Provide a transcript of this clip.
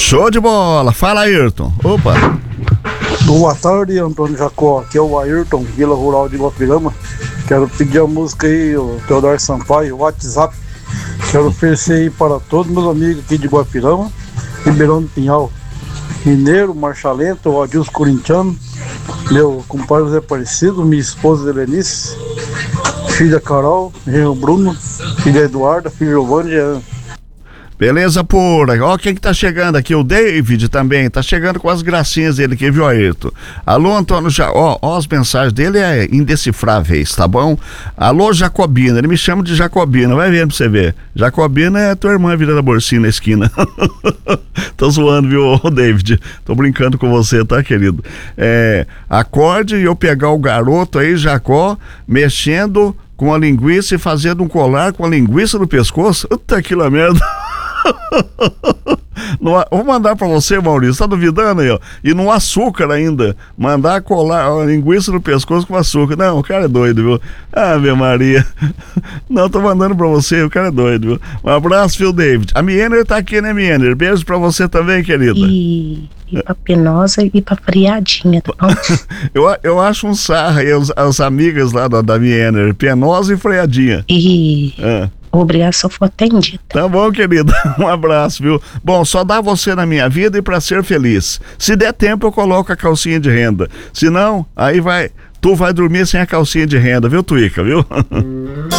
Show de bola. Fala, Ayrton. Opa. Boa tarde, Antônio Jacó. Aqui é o Ayrton, Vila Rural de Guapirama. Quero pedir a música aí, o Teodoro Sampaio, WhatsApp. Quero oferecer aí para todos meus amigos aqui de Guapirama, Ribeirão do Pinhal, Mineiro, Marchalento, Adilson Corintiano, meu compadre Zé Aparecido, minha esposa Helenice, filha Carol, genro Bruno, filha Eduarda, filha Giovanni e Jean. Beleza pura. Ó, quem que tá chegando aqui? O David também. Tá chegando com as gracinhas dele aqui, viu, Ayrton? Alô, Antônio ó, as mensagens dele é indecifráveis, tá bom? Alô, Jacobina. Ele me chama de Jacobina. Vai vendo pra você ver. Jacobina é tua irmã virando a bolsinha na esquina. Tô zoando, viu, David? Tô brincando com você, tá, querido? Acorde e eu pegar o garoto aí, Jacó, mexendo com a linguiça e fazendo um colar com a linguiça no pescoço. Puta que lá merda. Vou mandar pra você, Maurício, tá duvidando aí, ó? E no açúcar ainda, mandar colar a linguiça no pescoço com açúcar. Não, o cara é doido, viu? Ah, minha Maria. Não, tô mandando pra você, o cara é doido, viu? Um abraço, viu, David? A Miener tá aqui, né, Miener? Beijo pra você também, querida. E pra Penosa e pra Friadinha, tá bom? eu acho um sarro aí, as amigas lá da Miener, Penosa e Freadinha. Obrigação foi atendida. Tá bom, querida. Um abraço, viu? Bom, só dá você na minha vida e pra ser feliz. Se der tempo, eu coloco a calcinha de renda. Se não, aí tu vai dormir sem a calcinha de renda, viu, Tuica, viu?